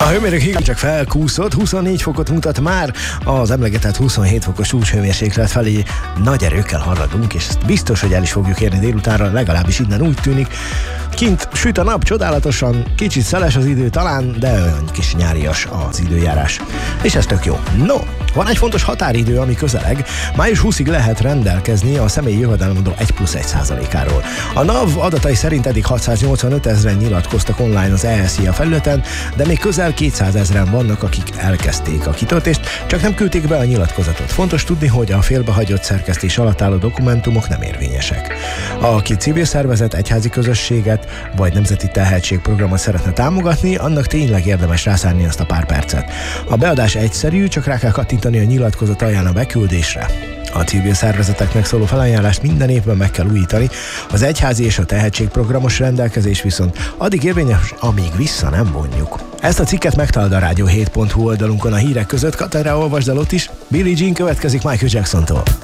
hőmérők csak felkúszott, 24 fokot mutat már, az emlegetett 27 fokos csúcshőmérséklet felé nagy erőkkel haladunk, és ezt biztos, hogy el is fogjuk érni délutánra, legalábbis innen úgy tűnik. Kint süt a nap csodálatosan, kicsit szeles az idő talán, de olyan kis nyárias az időjárás. És ez tök jó. No, van egy fontos határidő, ami közeleg. Május 20-ig lehet rendelkezni a személyi jövedelemadó 1+1%-áról. A NAV adatai szerint eddig 685 000 nyilatkoztak online az ESZIA felületen, de még közel 200 000 vannak, akik elkezdték a kitöltést, csak nem küldték be a nyilatkozatot. Fontos tudni, hogy a félbehagyott szerkesztés alatt álló dokumentumok nem érvényesek. Aki civil szervezet, egyházi közösséget vagy nemzeti tehetségprogramot szeretne támogatni, annak tényleg érdemes rászánni azt a pár percet. A beadás egyszerű, csak rá kell kattintani a nyilatkozat alján a beküldésre. A civil szervezeteknek szóló felajánlást minden évben meg kell újítani, az egyházi és a tehetségprogramos rendelkezés viszont addig érvényes, amíg vissza nem vonjuk. Ezt a cikket megtalálod a radio7.hu oldalunkon a hírek között, Katára olvasd el ott is. Billie Jean következik Michael Jacksontól.